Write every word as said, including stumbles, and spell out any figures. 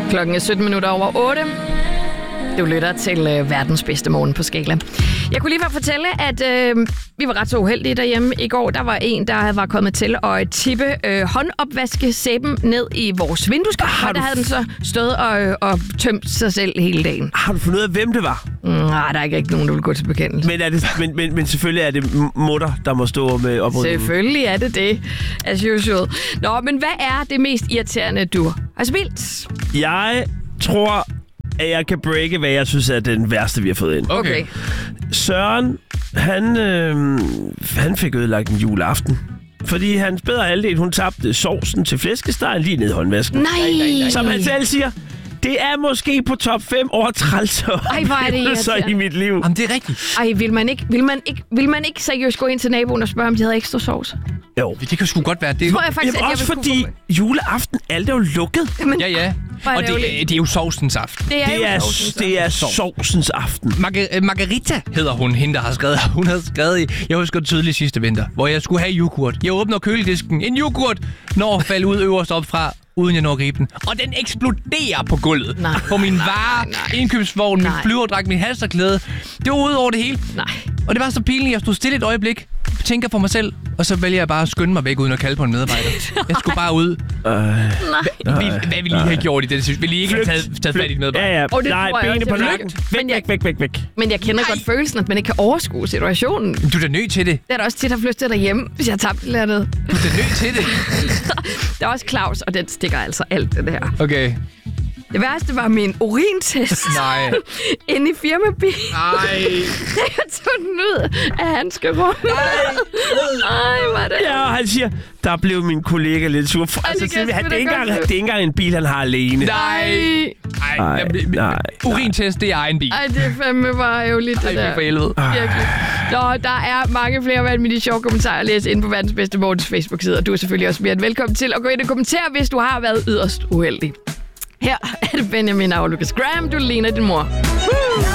Klokken er sytten minutter over otte. Du lytter til øh, verdens bedste morgen på Skala. Jeg kunne lige bare fortælle, at øh, vi var ret så uheldige derhjemme i går. Der var en, der var kommet til at tippe øh, håndopvaskesæben ned i vores vindueskarm, og der havde den så stået og, og tømt sig selv hele dagen. Har du fundet ud af, hvem det var? Nej, der er ikke rigtig nogen, der vil gå til bekendelse. Men, er det, men, men, men selvfølgelig er det mutter, der må stå med oprydningen. Selvfølgelig er det det, as usual. Nå, men hvad er det mest irriterende, du har spildt? Jeg tror, at jeg kan breake, hvad jeg synes er den værste, vi har fået ind. Okay. Søren, han, øh, han fik ødelagt en juleaften. Fordi hans bedre halvdel, hun tabte sovsen til flæskestegen lige ned i håndvasken. Nej! Som han selv siger, det er måske på top fem over trælser. Ej, hvor er det irriterende. i mit liv. Jamen, det er rigtigt. Ej, vil man ikke, vil man ikke, vil man ikke seriøst gå ind til naboen og spørge, om de havde ekstra sovs? Jo. Det kan sgu godt være. Det tror jeg faktisk, Jamen, at også jeg fordi kunne... juleaften, alt er jo lukket. Men, Ja, ja. Og det, det er jo sovsens aften. det er, Det jo er, sovsens det er sovsens aften. Marga- Margarita hedder hun, hende der har skrevet. Hun havde skrevet i, jeg husker det tydeligt sidste vinter, hvor jeg skulle have yoghurt. Jeg åbner køledisken. En yoghurt når falde ud øverst op fra, uden jeg når at gribe den. Og den eksploderer på gulvet. Nej, på min nej, vare, nej. indkøbsvogn, min Nej. flyverdragt, min halsterklæde. Det var ud over det hele. Nej. Og det var så pinligt, jeg stod stille et øjeblik, tænker for mig selv, og så vælger jeg bare at skynde mig væk, uden at kalde på en medarbejder. Jeg skulle bare ud. Øh, Nej. Hvad, hvad ville I have gjort i det? Ville I ikke have taget, taget fat i en medarbejder? Ja, ja. Og det Nej, tror jeg benene også, på det er nakken. flygt. Væk, Men jeg- væk, væk, væk, væk. Men jeg kender Nej. godt følelsen, at man ikke kan overskue situationen. Det Du er da nødt til det. er da også tit at flytte derhjemme, hvis jeg har tabt et eller andet. Du er da nødt til det. Der er også Claus, og den stikker altså alt det her. Okay. Det værste var min urintest. Nej. Inde i firmabilen. Nej. Jeg tog den ud af handskerummet. Ej, hvor er det... Ja, og han siger, der blev min kollega lidt sur. For, altså, det kan det, jeg det, sgu er ikke da engang, godt det er ikke engang en bil, han har alene. Nej. Ej, Nej. Nej, nej, Urintest, det er egen bil. Ej, det er fandme bare ærgerligt, det Ej, der. for helvede. Virkelig. Nå, der er mange flere vanvittige sjove kommentarer at læse inde på verdens bedste morgens Facebook-side, og du er selvfølgelig også mere end velkommen til at gå ind og kommentere, hvis du har været yderst uheldig. Her er det Benjamin og Lucas Graham, du ligner din mor. Woo!